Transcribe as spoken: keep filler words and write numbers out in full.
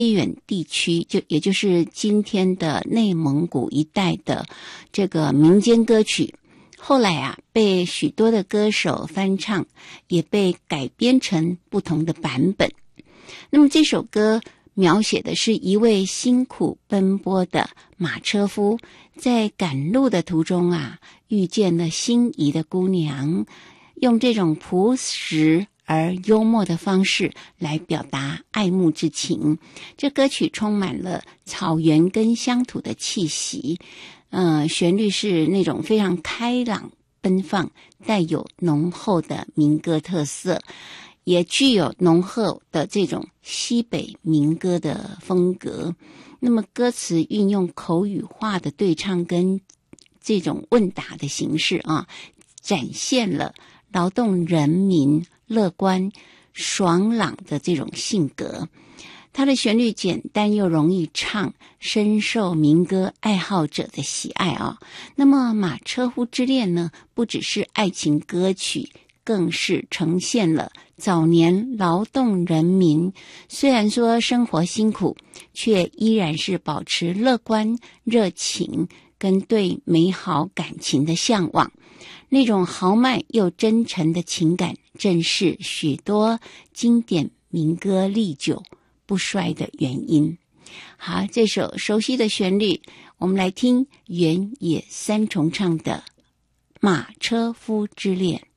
偏远地区，就也就是今天的内蒙古一带的这个民间歌曲，后来啊被许多的歌手翻唱，也被改编成不同的版本。那么这首歌描写的是一位辛苦奔波的马车夫，在赶路的途中啊，遇见了心仪的姑娘，用这种朴实而幽默的方式来表达爱慕之情。这歌曲充满了草原跟乡土的气息，呃，旋律是那种非常开朗奔放，带有浓厚的民歌特色，也具有浓厚的这种西北民歌的风格。那么歌词运用口语化的对唱跟这种问答的形式啊，展现了劳动人民乐观爽朗的这种性格。它的旋律简单又容易唱，深受民歌爱好者的喜爱啊。那么马车夫之恋呢，不只是爱情歌曲，更是呈现了早年劳动人民虽然说生活辛苦，却依然是保持乐观热情跟对美好感情的向往。那种豪迈又真诚的情感，正是许多经典民歌历久不衰的原因。好，这首熟悉的旋律，我们来听原野三重唱的《马车夫之恋》。